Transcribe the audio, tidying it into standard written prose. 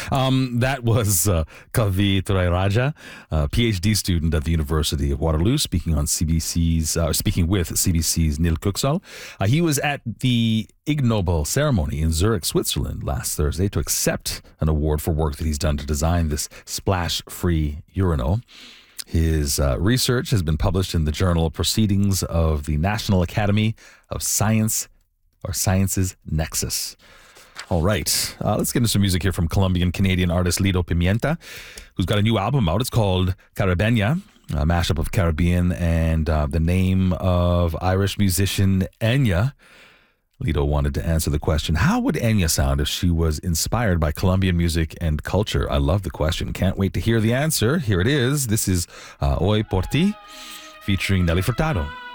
That was Kavi Turayaraja, a PhD student at the University of Waterloo, speaking with CBC's Neil Kuksal. He was at the Ig Nobel ceremony in Zurich, Switzerland last Thursday to accept an award for work that he's done to design this splash-free urinal. His research has been published in the Journal Proceedings of the National Academy of Science, or Sciences Nexus. All right, let's get into some music here from Colombian-Canadian artist Lido Pimienta, who's got a new album out. It's called Caribeña, a mashup of Caribbean and the name of Irish musician Enya. Lido wanted to answer the question, how would Enya sound if she was inspired by Colombian music and culture? I love the question. Can't wait to hear the answer. Here it is. This is Hoy Por Ti, featuring Nelly Furtado.